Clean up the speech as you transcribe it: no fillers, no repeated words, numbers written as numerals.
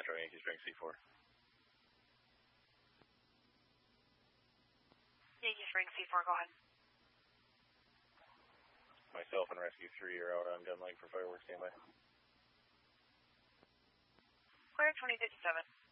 Metro Yankee Spring C4. Yankee Spring C4, go ahead. Myself and Rescue 3 are out on gun line for fireworks standby. Clear 2057.